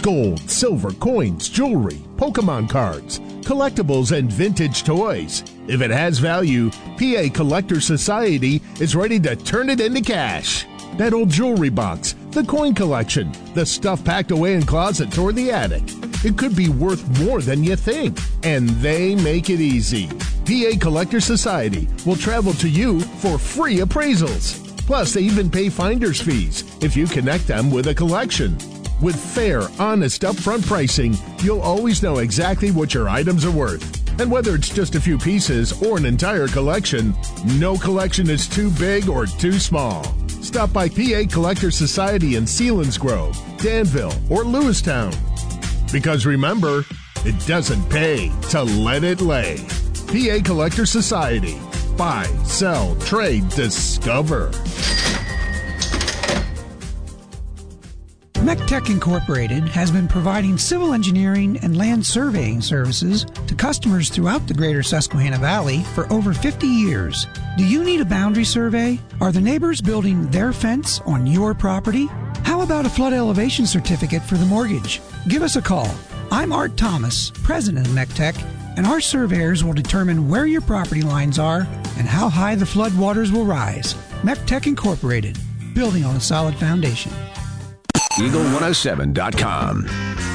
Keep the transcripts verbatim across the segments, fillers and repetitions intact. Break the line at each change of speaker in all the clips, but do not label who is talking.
Gold, silver, coins, jewelry, Pokemon cards, collectibles, and vintage toys. If it has value, P A Collector Society is ready to turn it into cash. That old jewelry box, the coin collection, the stuff packed away in closets or the attic. It could be worth more than you think, and they make it easy. P A Collector Society will travel to you for free appraisals. Plus, they even pay finder's fees if you connect them with a collection. With fair, honest, upfront pricing, you'll always know exactly what your items are worth. And whether it's just a few pieces or an entire collection, no collection is too big or too small. Stop by P A Collector Society in Selinsgrove, Danville, or Lewistown. Because remember, it doesn't pay to let it lay. P A Collector Society. Buy, sell, trade, discover.
MECTech Incorporated has been providing civil engineering and land surveying services to customers throughout the greater Susquehanna Valley for over fifty years. Do you need a boundary survey? Are the neighbors building their fence on your property? How about a flood elevation certificate for the mortgage? Give us a call. I'm Art Thomas, president of MECTech, and our surveyors will determine where your property lines are and how high the flood waters will rise. MECTech Incorporated, building on a solid foundation.
Eagle one oh seven dot com.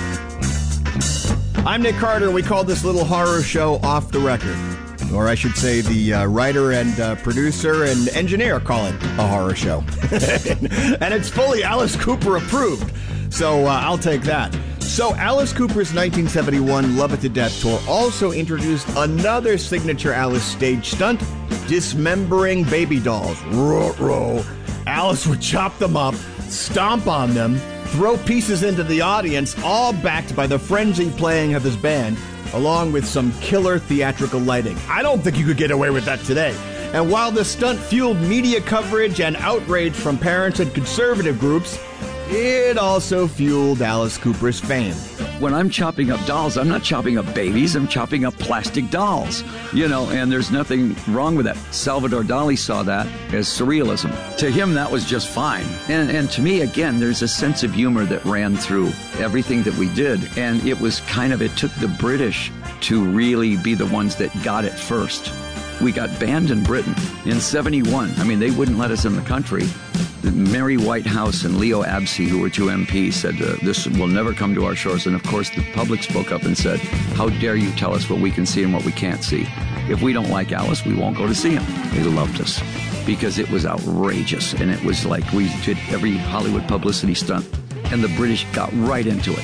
I'm Nick Carter, and we call this little horror show Off the Record. Or I should say the uh, writer and uh, producer and engineer call it a horror show. And it's fully Alice Cooper approved. So uh, I'll take that. So Alice Cooper's nineteen seventy-one Love It to Death tour also introduced another signature Alice stage stunt, dismembering baby dolls. Ruh-roh. Alice would chop them up, stomp on them, throw pieces into the audience, all backed by the frenzied playing of his band, along with some killer theatrical lighting. I don't think you could get away with that today. And while the stunt fueled media coverage and outrage from parents and conservative groups, it also fueled Alice Cooper's fame.
When I'm chopping up dolls, I'm not chopping up babies, I'm chopping up plastic dolls. You know, and there's nothing wrong with that. Salvador Dali saw that as surrealism. To him, that was just fine. And and to me, again, there's a sense of humor that ran through everything that we did. And it was kind of, it took the British to really be the ones that got it first. We got banned in Britain in seventy-one. I mean, they wouldn't let us in the country. Mary Whitehouse and Leo Absey, who were two M Ps, said, uh, this will never come to our shores. And of course, the public spoke up and said, how dare you tell us what we can see and what we can't see? If we don't like Alice, we won't go to see him. They loved us because it was outrageous. And it was like we did every Hollywood publicity stunt. And the British got right into it.